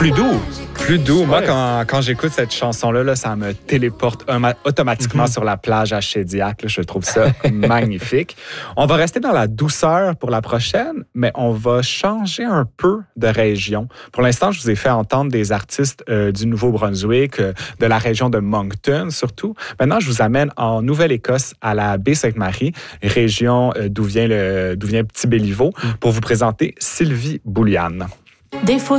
plus doux. Plus doux. Moi, Ouais. quand j'écoute cette chanson-là, là, ça me téléporte automatiquement sur la plage à Shediac. Là. Je trouve ça magnifique. On va rester dans la douceur pour la prochaine, mais on va changer un peu de région. Pour l'instant, je vous ai fait entendre des artistes du Nouveau-Brunswick, de la région de Moncton surtout. Maintenant, je vous amène en Nouvelle-Écosse, à la Baie-Sainte-Marie, région d'où vient Petit Béliveau, pour vous présenter Sylvie Bouliane. Des